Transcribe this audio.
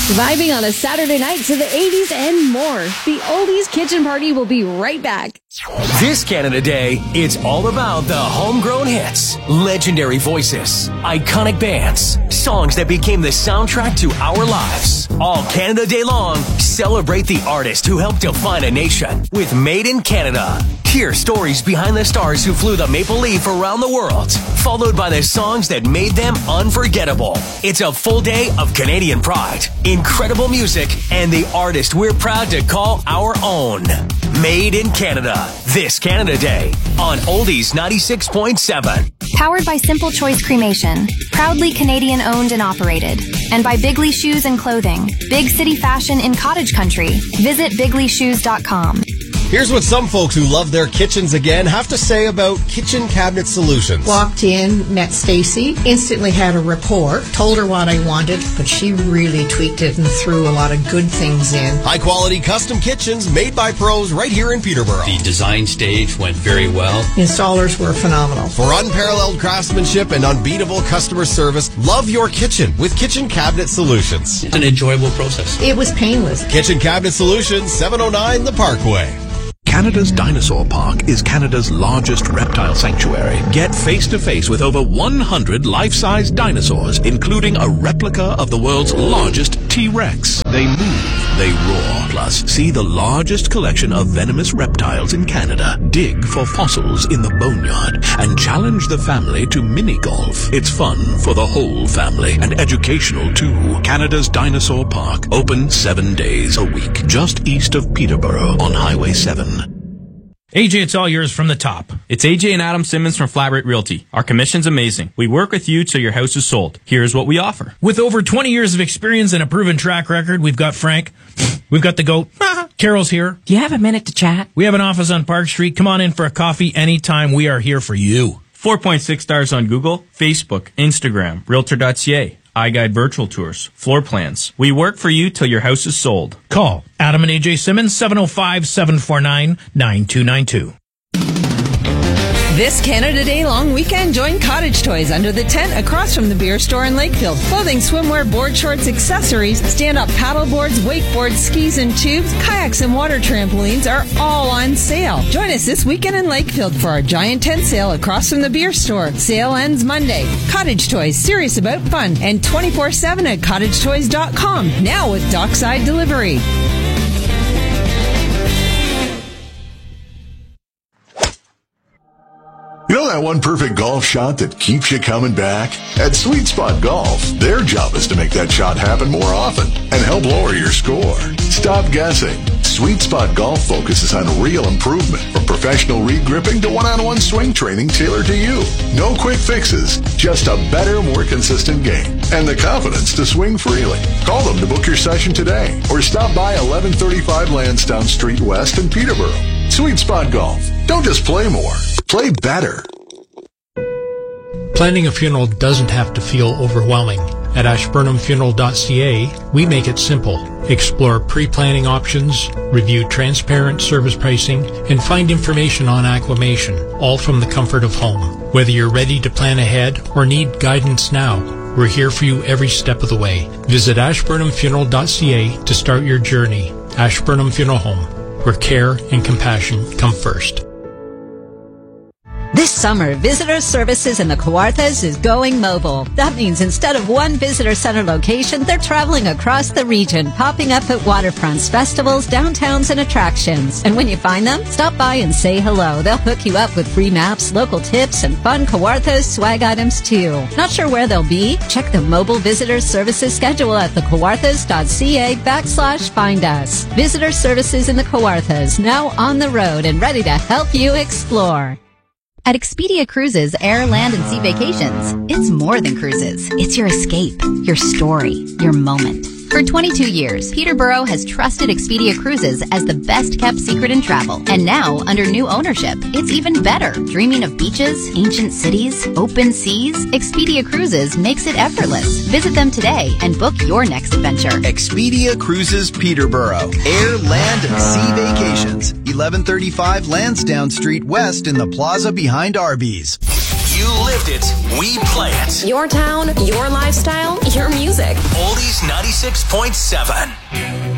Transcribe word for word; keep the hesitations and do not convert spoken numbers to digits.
Vibing on a Saturday night to the eighties and more. The Oldies Kitchen Party will be right back. This Canada Day, it's all about the homegrown hits, legendary voices, iconic bands, songs that became the soundtrack to our lives. All Canada Day long, celebrate the artists who helped define a nation with Made in Canada. Hear stories behind the stars who flew the Maple Leaf around the world, followed by the songs that made them unforgettable. It's a full day of Canadian pride, incredible music, and the artist we're proud to call our own. Made in Canada. This Canada Day on Oldies ninety-six point seven. Powered by Simple Choice Cremation, proudly Canadian owned and operated. And by Bigley Shoes and Clothing, big city fashion in cottage country. Visit bigley shoes dot com. Here's what some folks who love their kitchens again have to say about Kitchen Cabinet Solutions. Walked in, met Stacy, instantly had a rapport, told her what I wanted, but she really tweaked it and threw a lot of good things in. High quality custom kitchens made by pros right here in Peterborough. The design stage went very well. Installers were phenomenal. For unparalleled craftsmanship and unbeatable customer service, love your kitchen with Kitchen Cabinet Solutions. It's an enjoyable process. It was painless. Kitchen Cabinet Solutions, seven oh nine The Parkway. Canada's Dinosaur Park is Canada's largest reptile sanctuary. Get face-to-face with over one hundred life-size dinosaurs, including a replica of the world's largest T-Rex. They move, they roar. Plus, see the largest collection of venomous reptiles in Canada. Dig for fossils in the boneyard and challenge the family to mini-golf. It's fun for the whole family and educational too. Canada's Dinosaur Park, open seven days a week, just east of Peterborough on Highway seven. A J, it's all yours from the top. It's A J and Adam Simmons from Flat Rate Realty. Our commission's amazing. We work with you till your house is sold. Here's what we offer. With over twenty years of experience and a proven track record, we've got Frank. We've got the goat. Carol's here. Do you have a minute to chat? We have an office on Park Street. Come on in for a coffee anytime. We are here for you. four point six stars on Google, Facebook, Instagram, Realtor dot C A. iGuide virtual tours, floor plans. We work for you till your house is sold. Call Adam and A J Simmons, seven oh five, seven four nine, nine two nine two. This Canada Day long weekend, join Cottage Toys under the tent across from the beer store in Lakefield. Clothing, swimwear, board shorts, accessories, stand-up paddle boards, wakeboards, skis and tubes, kayaks and water trampolines are all on sale. Join us this weekend in Lakefield for our giant tent sale across from the beer store. Sale ends Monday. Cottage Toys, serious about fun, and twenty-four seven at cottage toys dot com. Now with dockside delivery. You know that one perfect golf shot that keeps you coming back? At Sweet Spot Golf, their job is to make that shot happen more often and help lower your score. Stop guessing. Sweet Spot Golf focuses on real improvement, from professional re-gripping to one-on-one swing training tailored to you. No quick fixes, just a better, more consistent game and the confidence to swing freely. Call them to book your session today or stop by eleven thirty-five Lansdowne Street West in Peterborough. Sweet Spot Golf. Don't just play more, play better. Planning a funeral doesn't have to feel overwhelming. At ashburnham funeral dot c a, we make it simple. Explore pre-planning options, review transparent service pricing, and find information on acclimation, all from the comfort of home. Whether you're ready to plan ahead or need guidance now, we're here for you every step of the way. Visit ashburnham funeral dot c a to start your journey. Ashburnham Funeral Home, where care and compassion come first. This summer, Visitor Services in the Kawarthas is going mobile. That means instead of one visitor center location, they're traveling across the region, popping up at waterfronts, festivals, downtowns, and attractions. And when you find them, stop by and say hello. They'll hook you up with free maps, local tips, and fun Kawarthas swag items too. Not sure where they'll be? Check the mobile Visitor Services schedule at the kawarthas dot c a backslash find us. Visitor Services in the Kawarthas, now on the road and ready to help you explore. At Expedia Cruises, Air, Land, and Sea Vacations, it's more than cruises. It's your escape, your story, your moment. For twenty-two years, Peterborough has trusted Expedia Cruises as the best-kept secret in travel. And now, under new ownership, it's even better. Dreaming of beaches, ancient cities, open seas? Expedia Cruises makes it effortless. Visit them today and book your next adventure. Expedia Cruises Peterborough. Air, Land, and Sea Vacations. eleven thirty-five Lansdowne Street West in the plaza behind Arby's. You lived it, we play it. Your town, your lifestyle, your music. Oldies ninety-six point seven.